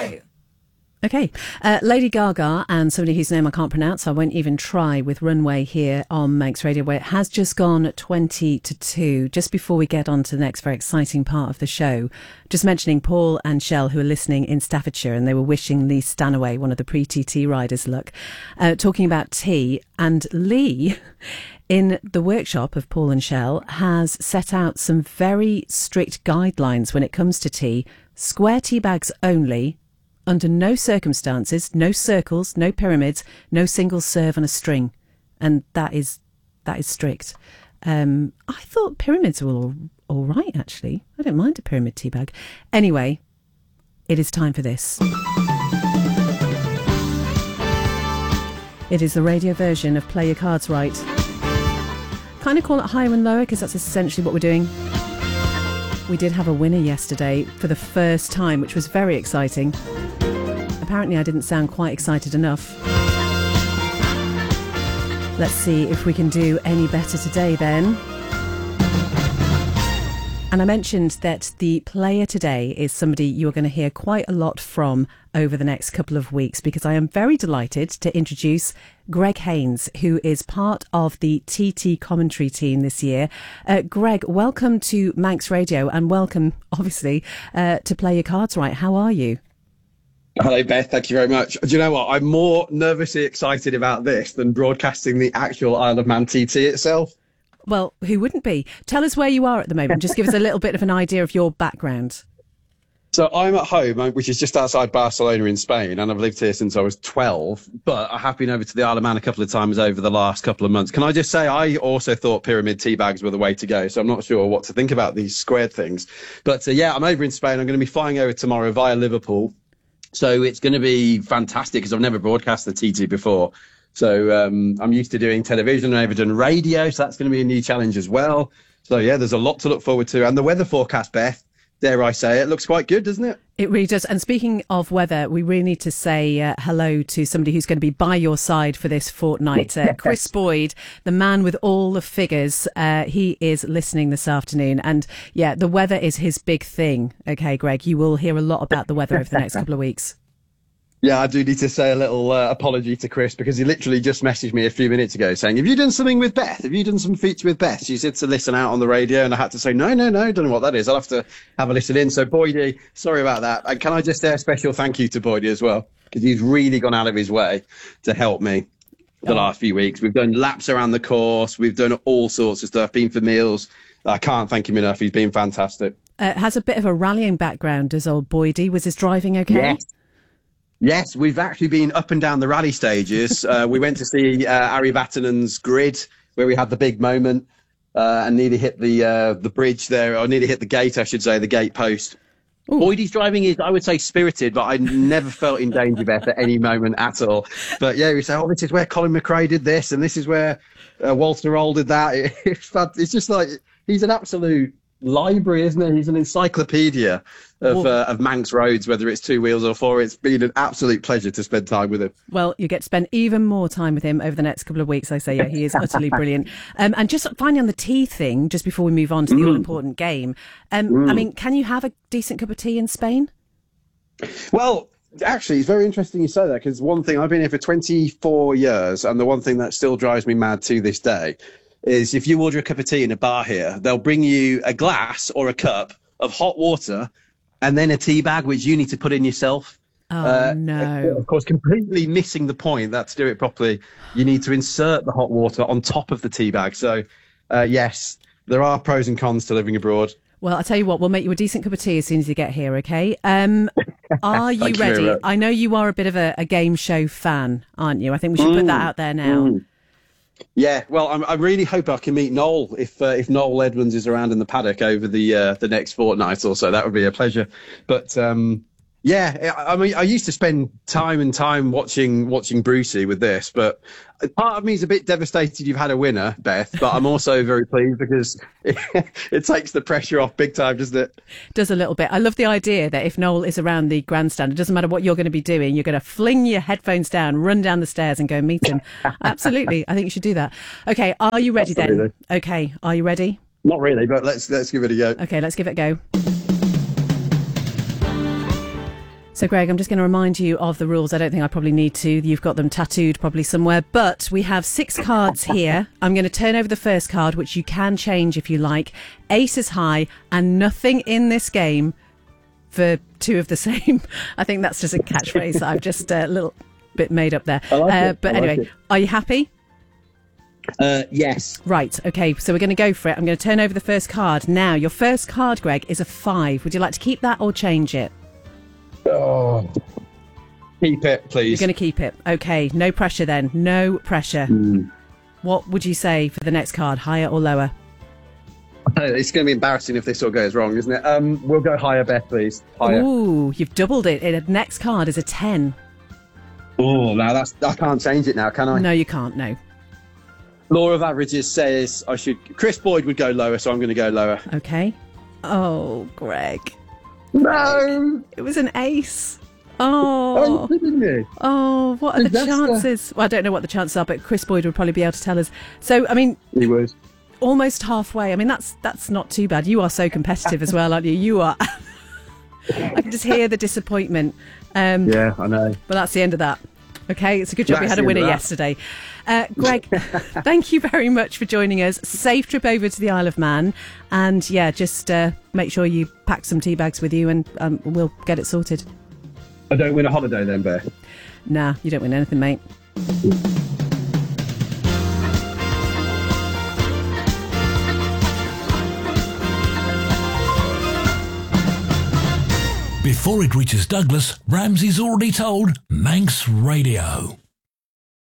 Okay. Lady Gaga and somebody whose name I can't pronounce, I won't even try, with Runway here on Manx Radio, where it has just gone 20 to 2. Just before we get on to the next very exciting part of the show, just mentioning Paul and Shell, who are listening in Staffordshire, and they were wishing Lee Stanaway, one of the pre-TT riders, luck, talking about tea. And Lee, in the workshop of Paul and Shell, has set out some very strict guidelines when it comes to tea. Square tea bags only. Under no circumstances, no circles, no pyramids, no single serve on a string. And that is strict. I thought pyramids were all right, actually. I don't mind a pyramid tea bag. Anyway, it is time for this. It is the radio version of Play Your Cards Right. Kind of call it higher and lower because that's essentially what we're doing. We did have a winner yesterday for the first time, which was very exciting. Apparently I didn't sound quite excited enough. Let's see if we can do any better today then. And I mentioned that the player today is somebody you're going to hear quite a lot from over the next couple of weeks, because I am very delighted to introduce Greg Haynes, who is part of the TT commentary team this year. Greg, welcome to Manx Radio, and welcome, obviously, to Play Your Cards Right. How are you? Hello, Beth. Thank you very much. Do you know what? I'm more nervously excited about this than broadcasting the actual Isle of Man TT itself. Well, who wouldn't be? Tell us where you are at the moment. Just give us a little bit of an idea of your background. So I'm at home, which is just outside Barcelona in Spain, and I've lived here since I was 12, but I have been over to the Isle of Man a couple of times over the last couple of months. Can I just say, I also thought pyramid tea bags were the way to go, so I'm not sure what to think about these squared things. But yeah, I'm over in Spain. I'm going to be flying over tomorrow via Liverpool. So it's going to be fantastic because I've never broadcast the TT before. So I'm used to doing television. I've never done radio, so that's going to be a new challenge as well. So yeah, there's a lot to look forward to. And the weather forecast, Beth, dare I say it, looks quite good, doesn't it? It really does. And speaking of weather, we really need to say hello to somebody who's going to be by your side for this fortnight. Chris Boyd, the man with all the figures. He is listening this afternoon. And yeah, the weather is his big thing. Okay, Greg, you will hear a lot about the weather over the next couple of weeks. Yeah, I do need to say a little apology to Chris, because he literally just messaged me a few minutes ago saying, have you done something with Beth? Have you done some feature with Beth? She said to listen out on the radio, and I had to say, no, don't know what that is. I'll have to have a listen in. So Boydie, sorry about that. And can I just say a special thank you to Boydie as well, because he's really gone out of his way to help me the last few weeks. We've done laps around the course. We've done all sorts of stuff, been for meals. I can't thank him enough. He's been fantastic. Has a bit of a rallying background, does old Boydie? Was his driving okay? Yes, we've actually been up and down the rally stages. We went to see Ari Vatanen's grid, where we had the big moment, and nearly hit the bridge there, or nearly hit the gate, I should say, the gate post. Ooh. Boydie's driving is, I would say, spirited, but I never felt in danger, Beth, at any moment at all. But yeah, we say, oh, this is where Colin McRae did this, and this is where Walter Roll did that. It's just like, he's an absolute library, isn't it? He's an encyclopedia of Manx roads, whether it's two wheels or four. It's been an absolute pleasure to spend time with him. Well, you get to spend even more time with him over the next couple of weeks. I say, yeah, he is utterly brilliant. And just finally on the tea thing, just before we move on to the all-important game, I mean, can you have a decent cup of tea in Spain? Well, actually, it's very interesting you say that, because one thing, I've been here for 24 years, and the one thing that still drives me mad to this day is if you order a cup of tea in a bar here, they'll bring you a glass or a cup of hot water and then a tea bag, which you need to put in yourself. Oh, no. Of course, completely missing the point that to do it properly, you need to insert the hot water on top of the tea bag. So, yes, there are pros and cons to living abroad. Well, I'll tell you what, we'll make you a decent cup of tea as soon as you get here, okay? Are you ready? I know you are a bit of a game show fan, aren't you? I think we should put that out there now. Yeah, well, I really hope I can meet Noel if Noel Edmonds is around in the paddock over the next fortnight or so. That would be a pleasure. But yeah, I mean, I used to spend time watching Brucey with this, but part of me is a bit devastated you've had a winner, Beth. But I'm also very pleased because it takes the pressure off big time, doesn't it? Does a little bit. I love the idea that if Noel is around the grandstand, it doesn't matter what you're going to be doing. You're going to fling your headphones down, run down the stairs, and go and meet him. Absolutely, I think you should do that. Okay, are you ready then? Okay, are you ready? Not really, but let's give it a go. Okay, let's give it a go. So, Greg, I'm just going to remind you of the rules. I don't think I probably need to. You've got them tattooed probably somewhere. But we have 6 cards here. I'm going to turn over the first card, which you can change if you like. Ace is high, and nothing in this game for 2 of the same. I think that's just a catchphrase that I've just a little bit made up there. But anyway, are you happy? Yes. Right, okay, so we're going to go for it. I'm going to turn over the first card. Now, your first card, Greg, is a 5. Would you like to keep that or change it? Oh, keep it, please. You're going to keep it. Okay, no pressure then. No pressure. What would you say for the next card, higher or lower? It's going to be embarrassing if this all goes wrong, isn't it? We'll go higher, Beth, please. Higher. Ooh, you've doubled it. The next card is a 10. Oh, now I can't change it now, can I? No, you can't, no. Law of averages says Chris Boyd would go lower, so I'm going to go lower. Okay. Oh, Greg. No! It was an ace. Oh. Oh, what are the chances? Well, I don't know what the chances are, but Chris Boyd would probably be able to tell us. So, I mean... He would. Almost halfway. I mean, that's not too bad. You are so competitive as well, aren't you? You are. I can just hear the disappointment. Yeah, I know. But that's the end of that. Okay, it's a good job we had a winner yesterday. Greg, thank you very much for joining us. Safe trip over to the Isle of Man. And yeah, just make sure you pack some tea bags with you and we'll get it sorted. I don't win a holiday then, Bear? Nah, you don't win anything, mate. Before it reaches Douglas, Ramsey's already told Manx Radio.